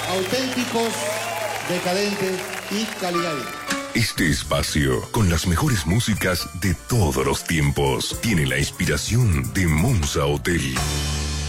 auténticos, decadentes y Caligari. Este espacio, con las mejores músicas de todos los tiempos, tiene la inspiración de Monza Hotel.